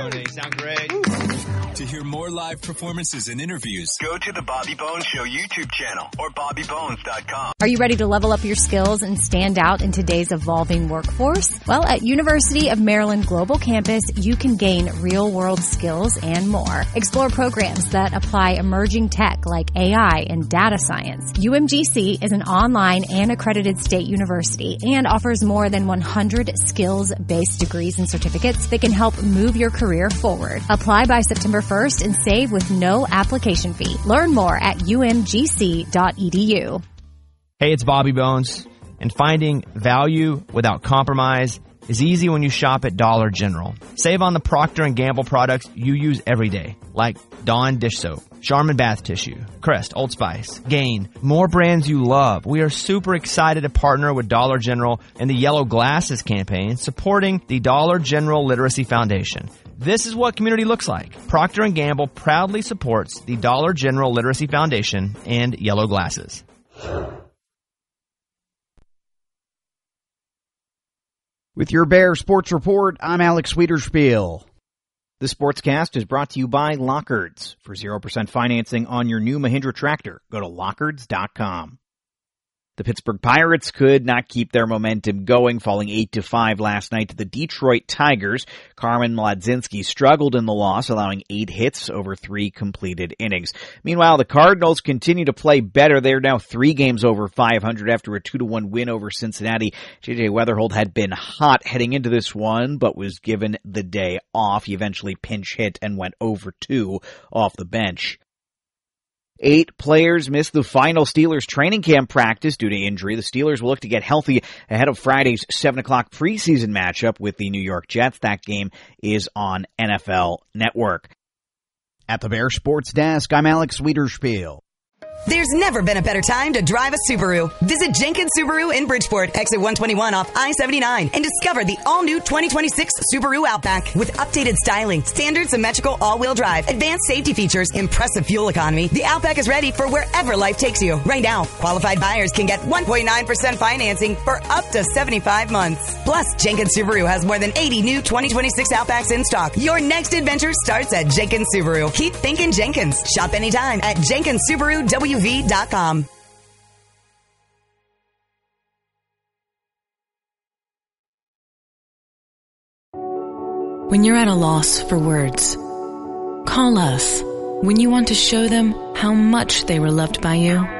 Tony. Sound great. To hear more live performances and interviews, go to the Bobby Bones Show YouTube channel or BobbyBones.com. Are you ready to level up your skills and stand out in today's evolving workforce? Well, at University of Maryland Global Campus, you can gain real-world skills and more. Explore programs that apply emerging tech like AI and data science. UMGC is an online and accredited state university and offers more than 100 skills-based degrees and certificates that can help move your career forward. Apply by September 1st and save with no application fee. Learn more at umgc.edu. Hey, it's Bobby Bones, and finding value without compromise is easy when you shop at Dollar General. Save on the Procter & Gamble products you use every day, like Dawn dish soap, Charmin bath tissue, Crest, Old Spice, Gain, more brands you love. We are super excited to partner with Dollar General in the Yellow Glasses campaign, supporting the Dollar General Literacy Foundation. This is what community looks like. Procter & Gamble proudly supports the Dollar General Literacy Foundation and Yellow Glasses. With your Bear Sports Report, I'm Alex Wiederspiel. The Sportscast is brought to you by Lockards. For 0% financing on your new Mahindra tractor, go to Lockards.com. The Pittsburgh Pirates could not keep their momentum going, falling 8-5 last night to the Detroit Tigers. Carmen Mlodzinski struggled in the loss, allowing 8 hits over 3 completed innings. Meanwhile, the Cardinals continue to play better. They're now 3 games over 500 after a 2-1 win over Cincinnati. J.J. Weatherholt had been hot heading into this one, but was given the day off. He eventually pinch hit and went over 2 off the bench. 8 players missed the final Steelers training camp practice due to injury. The Steelers will look to get healthy ahead of Friday's 7 o'clock preseason matchup with the New York Jets. That game is on NFL Network. At the Bear Sports Desk, I'm Alex Wiederspiel. There's never been a better time to drive a Subaru. Visit Jenkins Subaru in Bridgeport, exit 121 off I-79, and discover the all-new 2026 Subaru Outback. With updated styling, standard symmetrical all-wheel drive, advanced safety features, impressive fuel economy, the Outback is ready for wherever life takes you. Right now, qualified buyers can get 1.9% financing for up to 75 months. Plus, Jenkins Subaru has more than 80 new 2026 Outbacks in stock. Your next adventure starts at Jenkins Subaru. Keep thinking Jenkins. Shop anytime at JenkinsSubaruWV.com. When you're at a loss for words, call us. When you want to show them how much they were loved by you,